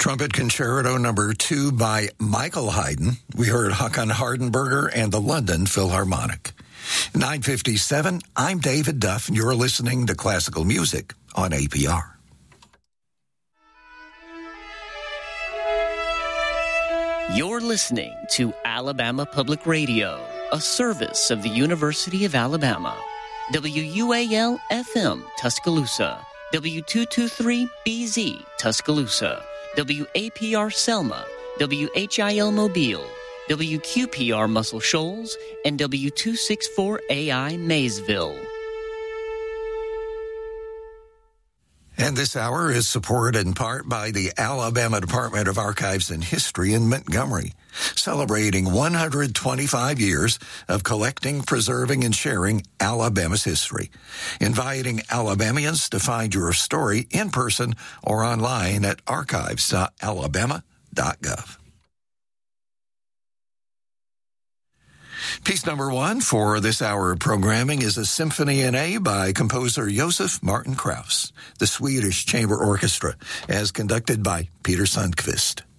Trumpet Concerto Number 2 by Michael Haydn. We heard Håkan Hardenberger and the London Philharmonic. 9:57, I'm David Duff, and you're listening to Classical Music on APR. You're listening to Alabama Public Radio, a service of the University of Alabama. WUAL-FM, Tuscaloosa. W223BZ, Tuscaloosa. WAPR Selma, WHIL Mobile, WQPR Muscle Shoals, and W264AI Maysville. And this hour is supported in part by the Alabama Department of Archives and History in Montgomery, celebrating 125 years of collecting, preserving, and sharing Alabama's history, inviting Alabamians to find your story in person or online at archives.alabama.gov. Piece number 1 for this hour of programming is a Symphony in A by composer Josef Martin Krauss, the Swedish Chamber Orchestra, as conducted by Peter Sundqvist.